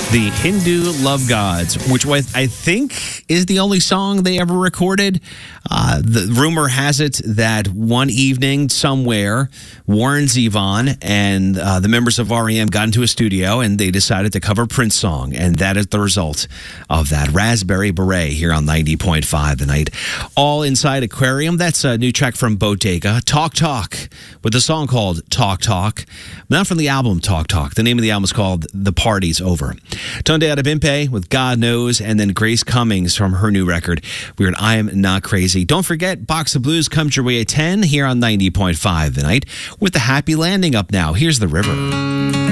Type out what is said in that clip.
The Hindu Love Gods, which I think is the only song they ever recorded. The rumor has it that one evening somewhere, Warren Zevon and the members of REM got into a studio and they decided to cover Prince song. And that is the result of that. Raspberry Beret here on 90.5 The Night. All Inside Aquarium. That's a new track from Bodega. Talk Talk with a song called Talk Talk. Not from the album Talk Talk. The name of the album is called The Party's Over. Tunde Adebimpe with God Knows, and then Grace Cummings from her new record, Weird I'm Not Crazy. Don't forget, Box of Blues comes your way at 10 here on 90.5 The Night with the Happy Landing up now. Here's The River.